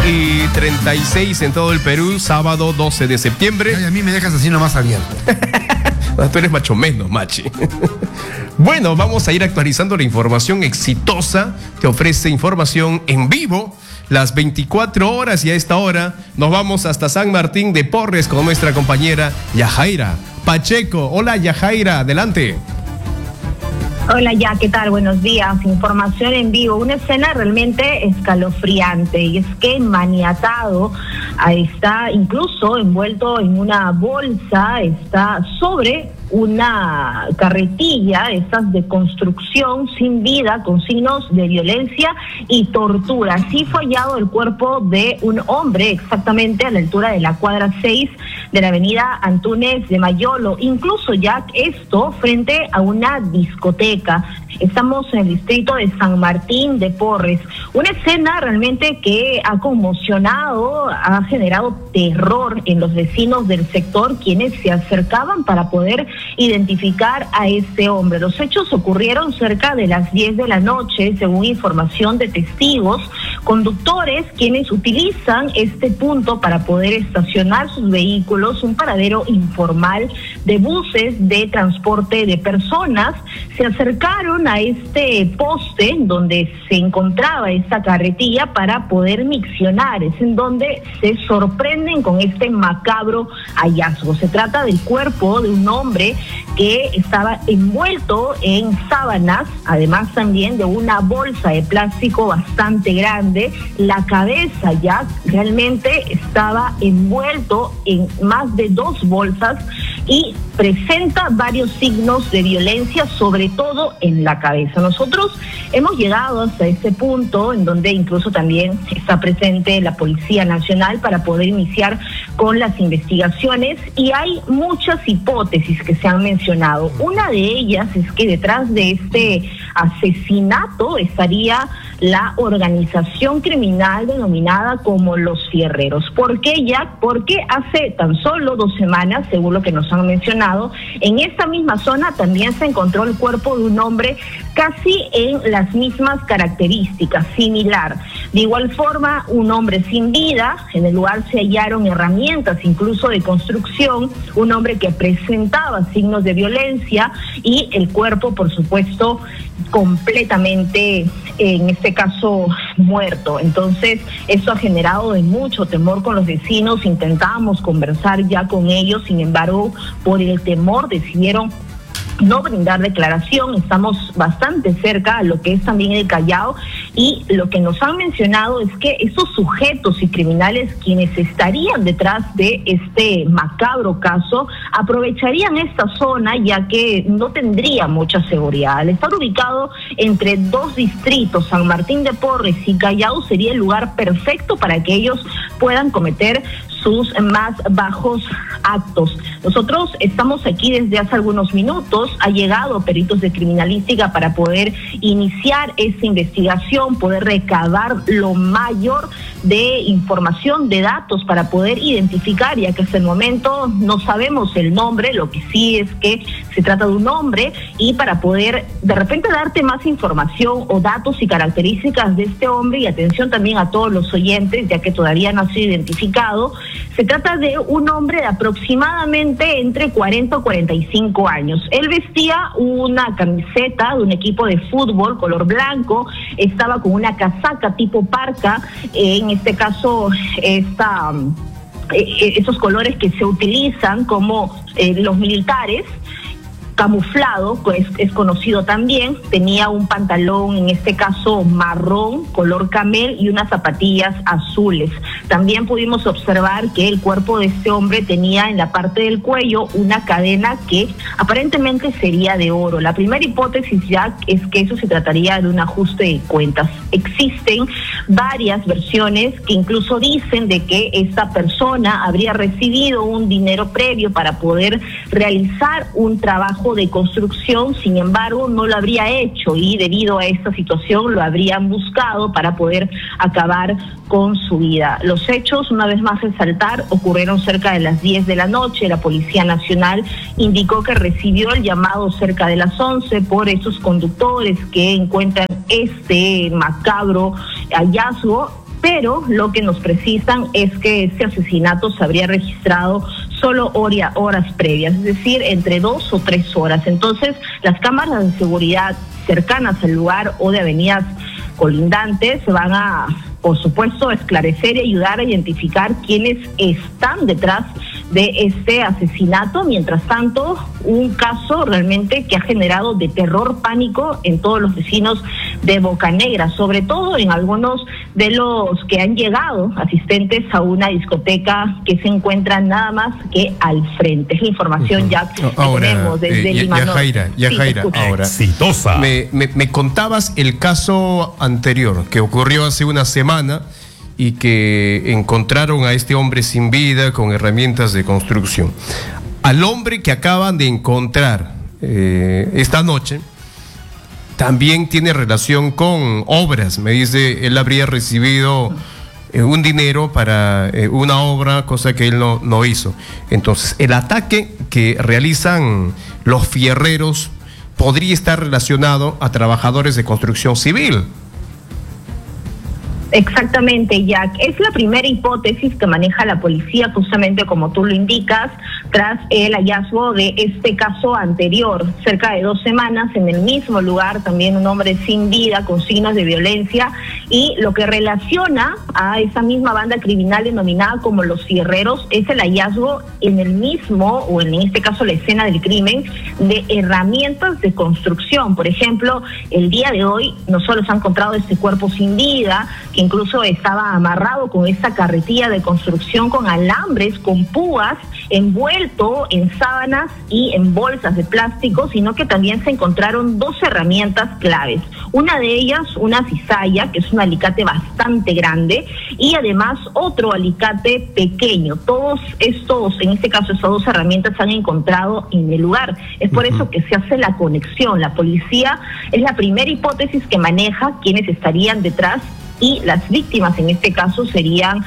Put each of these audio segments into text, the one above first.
1:36 en todo el Perú, sábado 12 de septiembre. Ay, a mí me dejas así nomás abierto. Tú eres macho menos, machi. Bueno, vamos a ir actualizando la información exitosa que ofrece información en vivo las 24 horas, y a esta hora nos vamos hasta San Martín de Porres con nuestra compañera Yajaira Pacheco. Hola, Yajaira, adelante. Hola, ¿qué tal? Buenos días. Información en vivo. Una escena realmente escalofriante, y es que maniatado está incluso envuelto en una bolsa, está sobre una carretilla, estas de construcción, sin vida, con signos de violencia y tortura. Así fue hallado el cuerpo de un hombre exactamente a la altura de la cuadra 6 de la avenida Antúnez de Mayolo. Incluso esto frente a una discoteca. Estamos en el distrito de San Martín de Porres. Una escena realmente que ha conmocionado, ha generado terror en los vecinos del sector, quienes se acercaban para poder identificar a este hombre. Los hechos ocurrieron cerca de las 10 de la noche, según información de testigos, conductores quienes utilizan este punto para poder estacionar sus vehículos, un paradero informal de buses de transporte de personas. Se acercaron a este poste donde se encontraba esta carretilla para poder miccionar. Es en donde se sorprenden con este macabro hallazgo. Se trata del cuerpo de un hombre que estaba envuelto en sábanas, además también de una bolsa de plástico bastante grande. La cabeza realmente estaba envuelto en más de 2 bolsas y presenta varios signos de violencia, sobre todo en la cabeza. Nosotros hemos llegado hasta este punto en donde incluso también está presente la Policía Nacional para poder iniciar con las investigaciones, y hay muchas hipótesis que se han mencionado. Una de ellas es que detrás de este asesinato estaría la organización criminal denominada como Los Fierreros. ¿Por qué, Jack? Porque hace tan solo 2 semanas, según lo que nos han mencionado, en esta misma zona también se encontró el cuerpo de un hombre casi en las mismas características, similar. De igual forma, un hombre sin vida. En el lugar se hallaron herramientas, incluso de construcción, un hombre que presentaba signos de violencia, y el cuerpo, por supuesto, completamente, en este caso, muerto. Entonces, eso ha generado de mucho temor con los vecinos. Intentábamos conversar con ellos, sin embargo, por el temor decidieron no brindar declaración. Estamos bastante cerca a lo que es también el Callao, y lo que nos han mencionado es que esos sujetos y criminales quienes estarían detrás de este macabro caso aprovecharían esta zona, ya que no tendría mucha seguridad. Al estar ubicado entre 2 distritos, San Martín de Porres y Callao, sería el lugar perfecto para que ellos puedan cometer sus más bajos actos. Nosotros estamos aquí desde hace algunos minutos. Ha llegado peritos de criminalística para poder iniciar esta investigación, poder recabar lo mayor de información, de datos, para poder identificar, ya que hasta el momento no sabemos el nombre. Lo que sí es que se trata de un hombre, y para poder de repente darte más información o datos y características de este hombre, y atención también a todos los oyentes, ya que todavía no ha sido identificado. Se trata de un hombre de aproximadamente entre 40 o 45 años. Él vestía una camiseta de un equipo de fútbol color blanco, estaba con una casaca tipo parca, en este caso esos colores que se utilizan como los militares, camuflado, pues es conocido también. Tenía un pantalón, en este caso marrón, color camel, y unas zapatillas azules. También pudimos observar que el cuerpo de este hombre tenía en la parte del cuello una cadena que aparentemente sería de oro. La primera hipótesis es que eso se trataría de un ajuste de cuentas. Existen varias versiones que incluso dicen de que esta persona habría recibido un dinero previo para poder realizar un trabajo de construcción. Sin embargo, no lo habría hecho, y debido a esta situación lo habrían buscado para poder acabar con su vida. Los hechos, una vez más resaltar, ocurrieron cerca de las 10 de la noche. La Policía Nacional indicó que recibió el llamado cerca de las 11 por esos conductores que encuentran este macabro hallazgo, pero lo que nos precisan es que este asesinato se habría registrado solo horas previas, es decir, entre 2 o 3 horas. Entonces, las cámaras de seguridad cercanas al lugar o de avenidas colindantes se van a, por supuesto, esclarecer y ayudar a identificar quiénes están detrás de este asesinato. Mientras tanto, un caso realmente que ha generado de terror, pánico en todos los vecinos de Bocanegra, sobre todo en algunos de los que han llegado asistentes a una discoteca que se encuentra nada más que al frente. Es la información ya que tenemos desde Lima. Yajaira, ahora, exitosa. Me contabas el caso anterior que ocurrió hace una semana y que encontraron a este hombre sin vida con herramientas de construcción. Al hombre que acaban de encontrar esta noche también tiene relación con obras. Me dice, él habría recibido un dinero para una obra, cosa que él no hizo. Entonces, el ataque que realizan los fierreros podría estar relacionado a trabajadores de construcción civil. Exactamente, Jack. Es la primera hipótesis que maneja la policía, justamente como tú lo indicas, tras el hallazgo de este caso anterior, cerca de 2 semanas, en el mismo lugar, también un hombre sin vida, con signos de violencia, y lo que relaciona a esa misma banda criminal denominada como los fierreros es el hallazgo en el mismo, o en este caso la escena del crimen, de herramientas de construcción. Por ejemplo, el día de hoy no solo se ha encontrado este cuerpo sin vida, que incluso estaba amarrado con esta carretilla de construcción con alambres, con púas, envuelto en sábanas y en bolsas de plástico, sino que también se encontraron 2 herramientas claves. Una de ellas, una cizalla, que es un alicate bastante grande, y además otro alicate pequeño. Todos estos, en este caso, estas 2 herramientas se han encontrado en el lugar. Es por eso que se hace la conexión. La policía es la primera hipótesis que maneja quienes estarían detrás, y las víctimas en este caso serían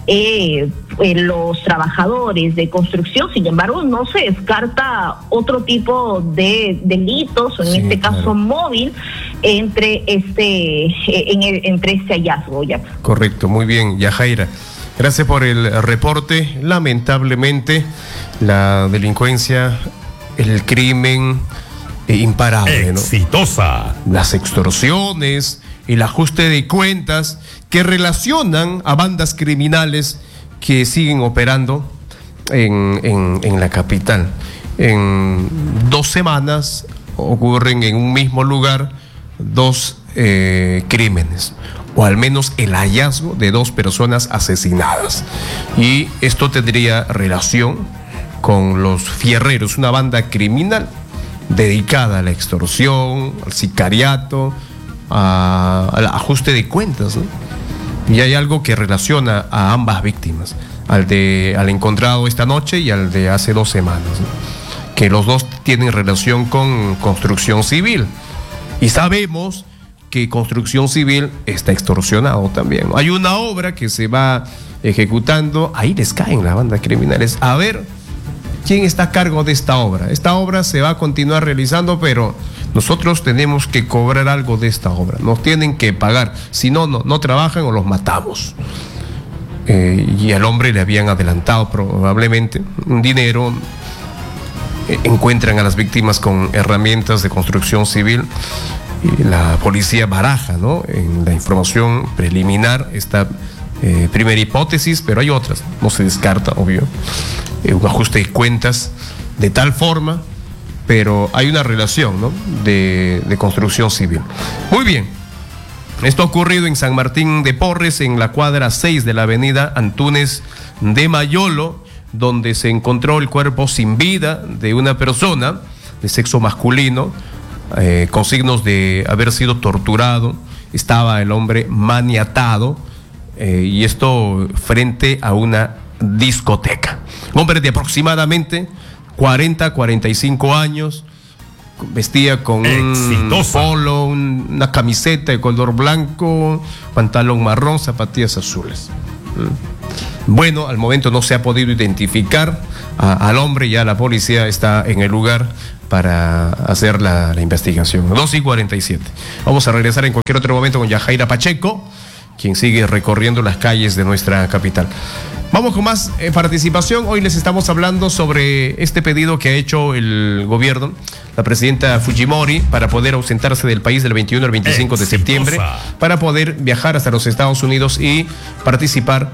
los trabajadores de construcción. Sin embargo, no se descarta otro tipo de delitos, o en este caso móvil, entre este hallazgo. Ya. Correcto, muy bien, Yajaira. Gracias por el reporte. Lamentablemente, la delincuencia, el crimen imparable, ¿no? Exitosa. Las extorsiones, el ajuste de cuentas que relacionan a bandas criminales que siguen operando en la capital. En 2 semanas ocurren en un mismo lugar 2 crímenes, o al menos el hallazgo de 2 personas asesinadas. Y esto tendría relación con los fierreros, una banda criminal dedicada a la extorsión, al sicariato, al ajuste de cuentas, ¿no? Y hay algo que relaciona a ambas víctimas, al encontrado esta noche y al de hace 2 semanas, ¿no? Que los 2 tienen relación con construcción civil. Y sabemos que construcción civil está extorsionado también, ¿no? Hay una obra que se va ejecutando, ahí les caen las bandas criminales. A ver, ¿quién está a cargo de esta obra? Esta obra se va a continuar realizando, pero nosotros tenemos que cobrar algo de esta obra. Nos tienen que pagar. Si no trabajan o los matamos. Y al hombre le habían adelantado probablemente un dinero. Encuentran a las víctimas con herramientas de construcción civil. Y la policía baraja, ¿no? En la información preliminar esta primera hipótesis, pero hay otras. No se descarta, obvio. Un ajuste de cuentas de tal forma, pero hay una relación, ¿no? de construcción civil. Muy bien. Esto ha ocurrido en San Martín de Porres, en la cuadra 6 de la avenida Antúnez de Mayolo, donde se encontró el cuerpo sin vida de una persona de sexo masculino, con signos de haber sido torturado. Estaba el hombre maniatado, y esto frente a una discoteca. Un hombre de aproximadamente 45 años, vestía con un polo, una camiseta de color blanco, pantalón marrón, zapatillas azules. Bueno, al momento no se ha podido identificar al hombre, ya la policía está en el lugar para hacer la investigación. 2:47. Vamos a regresar en cualquier otro momento con Yajaira Pacheco, quien sigue recorriendo las calles de nuestra capital. Vamos con más participación. Hoy les estamos hablando sobre este pedido que ha hecho el gobierno, la presidenta Fujimori, para poder ausentarse del país del 21 al 25 de septiembre, para poder viajar hasta los Estados Unidos y participar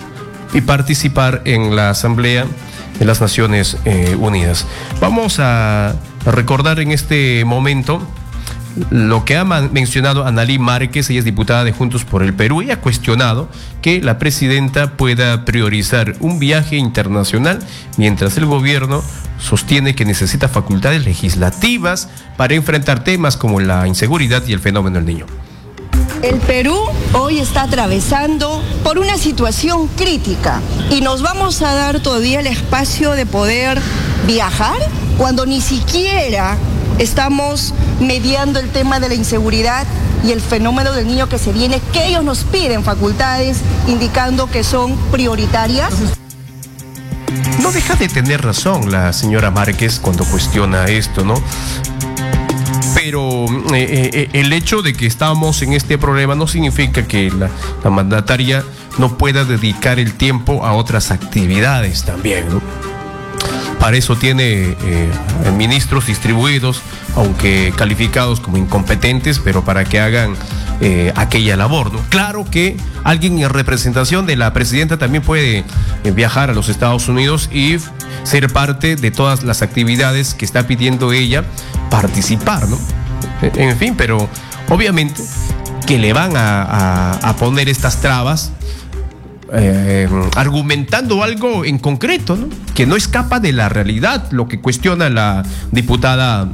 en la Asamblea de las Naciones Unidas. Vamos a recordar en este momento lo que ha mencionado Analí Márquez. Ella es diputada de Juntos por el Perú, y ha cuestionado que la presidenta pueda priorizar un viaje internacional mientras el gobierno sostiene que necesita facultades legislativas para enfrentar temas como la inseguridad y el fenómeno del niño. El Perú hoy está atravesando por una situación crítica y nos vamos a dar todavía el espacio de poder viajar cuando ni siquiera estamos mediando el tema de la inseguridad y el fenómeno del niño que se viene, que ellos nos piden facultades indicando que son prioritarias. No deja de tener razón la señora Márquez cuando cuestiona esto, ¿no? Pero el hecho de que estamos en este problema no significa que la mandataria no pueda dedicar el tiempo a otras actividades también, ¿no? Para eso tiene ministros distribuidos, aunque calificados como incompetentes, pero para que hagan aquella labor, ¿no? Claro que alguien en representación de la presidenta también puede viajar a los Estados Unidos y ser parte de todas las actividades que está pidiendo ella participar, ¿no? En fin, pero obviamente que le van a poner estas trabas argumentando algo en concreto, ¿no? Que no escapa de la realidad, lo que cuestiona la diputada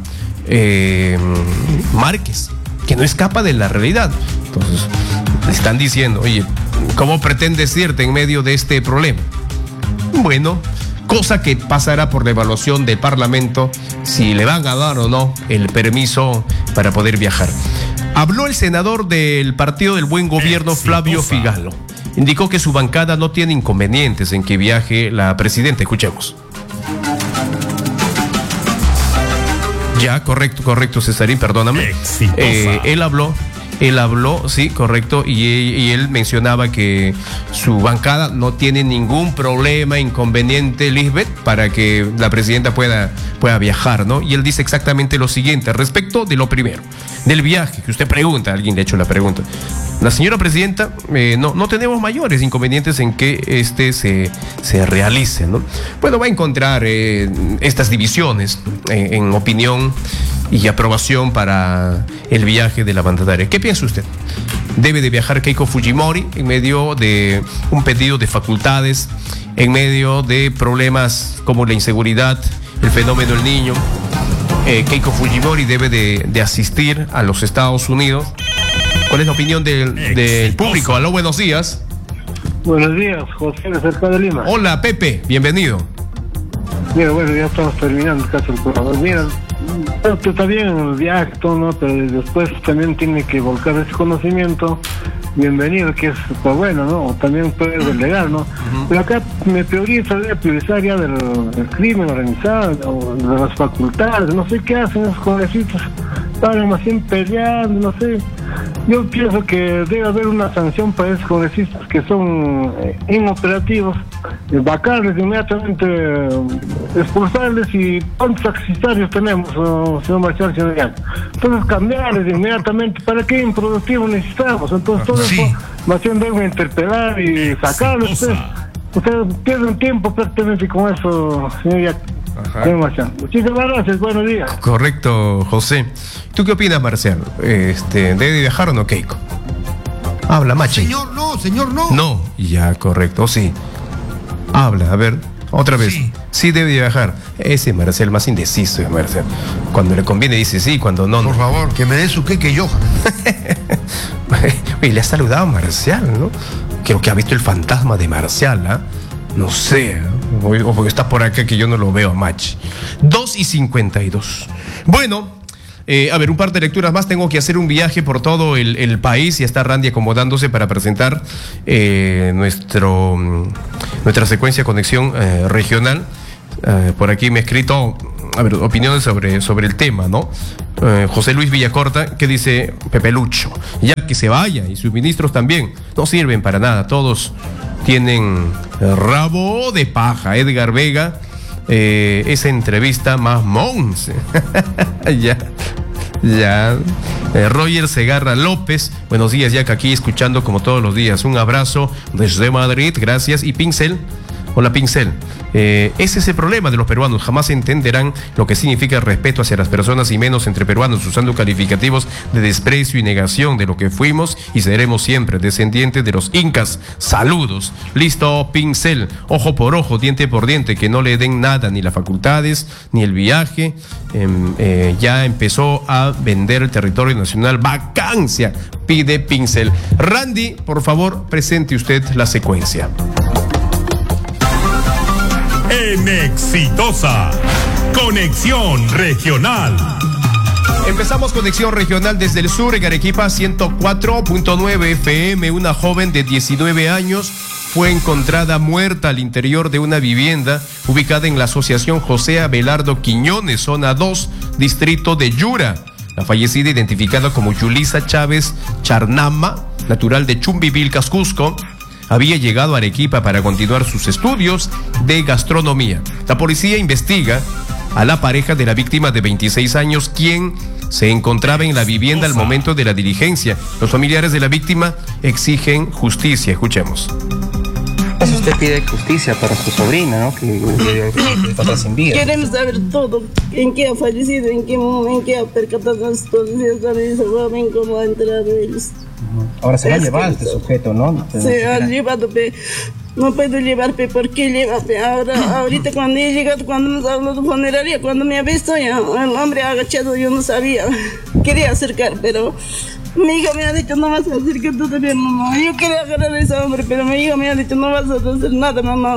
Márquez, que no escapa de la realidad. Entonces, le están diciendo, oye, ¿cómo pretendes irte en medio de este problema? Bueno, cosa que pasará por la evaluación del Parlamento, si le van a dar o no el permiso para poder viajar. Habló el senador del Partido del Buen Gobierno, Flavio Figalo. Indicó que su bancada no tiene inconvenientes en que viaje la presidenta. Escuchemos. Ya, correcto, Cesarín, perdóname. Él habló, sí, correcto, y él mencionaba que su bancada no tiene ningún problema, inconveniente, Lisbeth, para que la presidenta pueda viajar, ¿no? Y él dice exactamente lo siguiente, respecto de lo primero, del viaje, que usted pregunta, alguien le ha hecho la pregunta. La señora presidenta, no tenemos mayores inconvenientes en que este se realice, ¿no? Bueno, va a encontrar estas divisiones en opinión y aprobación para el viaje de la mandataria. ¿Qué piensa usted? ¿Debe de viajar Keiko Fujimori en medio de un pedido de facultades, en medio de problemas como la inseguridad, el fenómeno del niño? Keiko Fujimori debe de asistir a los Estados Unidos. ¿Cuál es la opinión del público? Aló, buenos días. Buenos días, José de Cerca de Lima. Hola, Pepe, bienvenido. Mira, bueno, ya estamos terminando casi el programa. Mira, está bien el viaje, todo, ¿no? Pero después también tiene que volcar ese conocimiento. Bienvenido, que es pues bueno, ¿no? O también puede delegar, ¿no? Pero acá me priorizar ya del crimen organizado, o de las facultades, no sé qué hacen esos congresistas, paran más bien peleando, no sé. Yo pienso que debe haber una sanción para esos congresistas que son inoperativos, vacarles inmediatamente, expulsarles. Y ¿cuántos accesorios tenemos, señor Marcial, señor Jan? Entonces cambiarles inmediatamente. ¿Para qué improductivo necesitamos? Entonces todo eso más bien deben interpelar y sacarlos. Ustedes pierden tiempo prácticamente con eso, señor Jan. Muchísimas gracias, buenos días. Correcto, José. ¿Tú qué opinas, Marcial? ¿Debe viajar o no, Keiko? Habla, Machi. Señor, no. No, ya, correcto, sí. Habla, a ver, otra vez. Sí debe viajar. Ese Marcial más indeciso, Marcial. Cuando le conviene dice sí, cuando no. Por favor, que me dé su queque yo. Oye, le ha saludado a Marcial, ¿no? Creo que ha visto el fantasma de Marcial, ¿ah? No sé, o porque está por acá que yo no lo veo a Machi. 2:52. Bueno, a ver, un par de lecturas más. Tengo que hacer un viaje por todo el país y está Randy acomodándose para presentar nuestra secuencia de conexión regional. Por aquí me ha escrito opiniones sobre el tema, ¿no? José Luis Villacorta, que dice Pepe Lucho, ya que se vaya, y sus ministros también, no sirven para nada, todos tienen rabo de paja. Edgar Vega, esa entrevista más monse. Ya. Roger Segarra López, buenos días, ya que aquí escuchando como todos los días. Un abrazo desde Madrid, gracias. Y Pincel, hola Pincel. Ese es el problema de los peruanos, jamás entenderán lo que significa el respeto hacia las personas y menos entre peruanos, usando calificativos de desprecio y negación de lo que fuimos y seremos siempre, descendientes de los incas. Saludos. Listo, Pincel, ojo por ojo, diente por diente, que no le den nada, ni las facultades, ni el viaje. Ya empezó a vender el territorio nacional, vacancia, pide Pincel. Randy, por favor, presente usted la secuencia. En Exitosa, Conexión Regional. Empezamos conexión regional desde el sur, en Arequipa, 104.9 FM. Una joven de 19 años fue encontrada muerta al interior de una vivienda ubicada en la Asociación José Abelardo Quiñones, zona 2, distrito de Yura. La fallecida, identificada como Yulisa Chávez Charnama, natural de Chumbivilcas, Cusco, había llegado a Arequipa para continuar sus estudios de gastronomía. La policía investiga a la pareja de la víctima de 26 años, quien se encontraba en la vivienda al momento de la diligencia. Los familiares de la víctima exigen justicia. Escuchemos. Usted pide justicia para su sobrina, ¿no? Que está sin vida. Queremos saber todo, en qué ha fallecido, en qué ha percatado las policías, saben cómo ha entrado ellos. Ahora se va a llevar este sujeto, ¿no? Se ha llevado, no puedo llevarme, ¿por qué llevarme? Ahorita cuando he llegado, cuando nos habló de funeraria, cuando me ha visto, ya, el hombre agachado, yo no sabía, quería acercar, pero mi hija me ha dicho, no vas a acercar todavía, mamá. Yo quería agarrar a ese hombre, pero mi hija me ha dicho, no vas a hacer nada, mamá.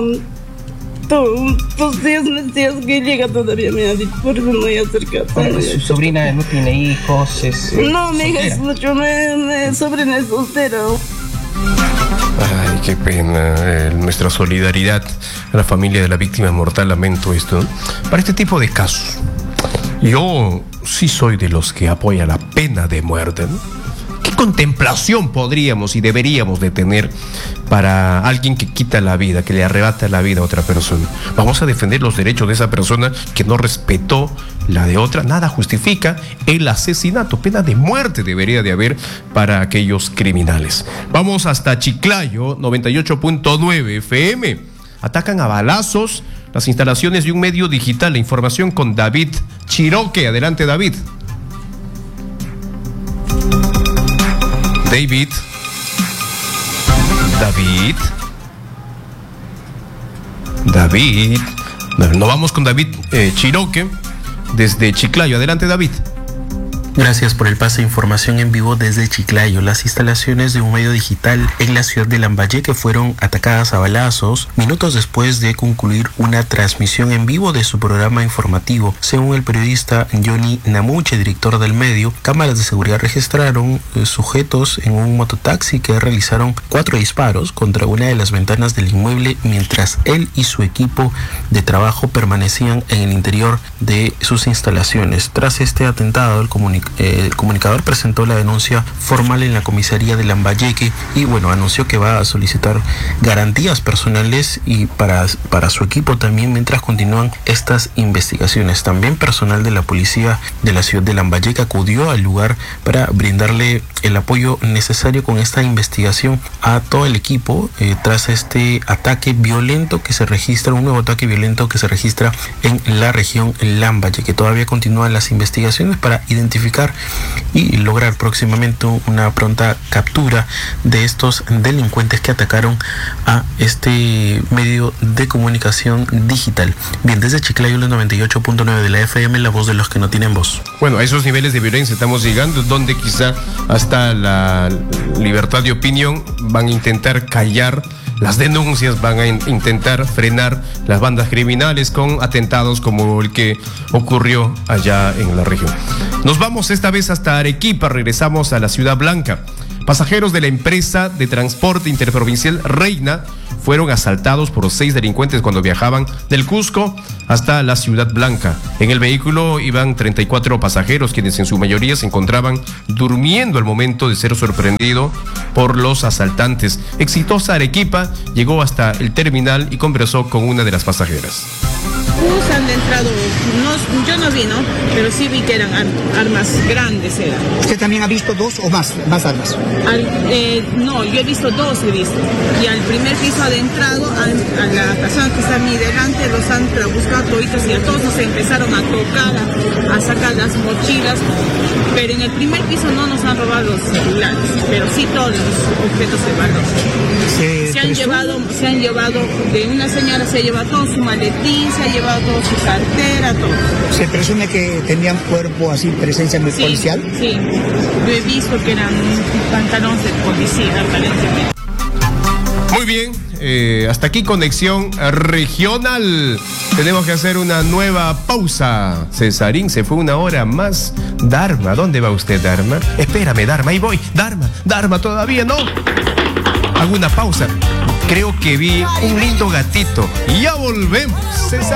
Tus días que llega todavía, me ha dicho, por eso no voy a acercar. Su sobrina no tiene hijos, no, mi hija es mucho, mi sobrina es soltera. Ay, qué pena. Nuestra solidaridad a la familia de la víctima mortal. Lamento esto, ¿no? Para este tipo de casos, yo sí soy de los que apoya la pena de muerte, ¿no? ¿Qué contemplación podríamos y deberíamos de tener para alguien que quita la vida, que le arrebata la vida a otra persona? Vamos a defender los derechos de esa persona que no respetó la de otra. Nada justifica el asesinato. Pena de muerte debería de haber para aquellos criminales. Vamos hasta Chiclayo, 98.9 FM. Atacan a balazos las instalaciones de un medio digital. La información con David Chiroque. Adelante, David. David. No, vamos con David Chiroque desde Chiclayo. Adelante, David. Gracias por el pase de información en vivo desde Chiclayo. Las instalaciones de un medio digital en la ciudad de Lambayeque fueron atacadas a balazos minutos después de concluir una transmisión en vivo de su programa informativo. Según el periodista Johnny Namuche, director del medio, cámaras de seguridad registraron sujetos en un mototaxi que realizaron 4 disparos contra una de las ventanas del inmueble mientras él y su equipo de trabajo permanecían en el interior de sus instalaciones. Tras este atentado, el comunicador presentó la denuncia formal en la comisaría de Lambayeque y anunció que va a solicitar garantías personales y para su equipo también mientras continúan estas investigaciones. También personal de la policía de la ciudad de Lambayeque acudió al lugar para brindarle el apoyo necesario con esta investigación a todo el equipo tras este ataque violento que se registra, un nuevo ataque violento que se registra en la región Lambayeque. Todavía continúan las investigaciones para identificar y lograr próximamente una pronta captura de estos delincuentes que atacaron a este medio de comunicación digital. Bien, desde Chiclayo, los 98.9 de la FM, la voz de los que no tienen voz. Bueno, a esos niveles de violencia estamos llegando, donde quizá hasta la libertad de opinión van a intentar callar las denuncias, van a intentar frenar las bandas criminales con atentados como el que ocurrió allá en la región. Nos vamos esta vez hasta Arequipa, regresamos a la Ciudad Blanca. Pasajeros de la empresa de transporte interprovincial Reina fueron asaltados por 6 delincuentes cuando viajaban del Cusco hasta la Ciudad Blanca. En el vehículo iban 34 pasajeros, quienes en su mayoría se encontraban durmiendo al momento de ser sorprendido por los asaltantes. Exitosa Arequipa llegó hasta el terminal y conversó con una de las pasajeras. Han entrado, yo no vi, ¿no? Pero sí vi que eran armas grandes. ¿Usted también ha visto 2 o más armas? No, yo he visto 2, y al primer piso adentrado, a la persona que está a mi delante, los han buscado toditos y a todos nos empezaron a tocar, a sacar las mochilas, pero en el primer piso no nos han robado los celulares, pero sí todos los objetos de valor. Se han llevado, de una señora se ha llevado todo su maletín, se ha llevado toda su cartera, todo. ¿Se presume que tenían cuerpo así, presencia policial? Sí, yo he visto que eran pantalones de policía, aparentemente. Muy bien, hasta aquí Conexión Regional. Tenemos que hacer una nueva pausa. Cesarín se fue 1 hora más. Dharma, ¿dónde va usted, Dharma? Espérame, Dharma, ahí voy. Dharma, todavía no. Hago una pausa. Creo que vi un lindo gatito. Y ya volvemos. César.